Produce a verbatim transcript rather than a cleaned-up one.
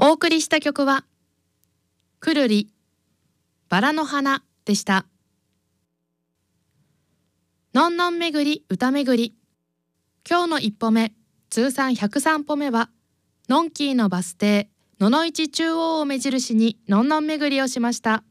お送りした曲はくるりバラの花でした。のんのんめぐり歌めぐり、今日の一歩目、通算ひゃくさんぽめはのんきーのバス停野々市中央を目印にのんのんめぐりをしました。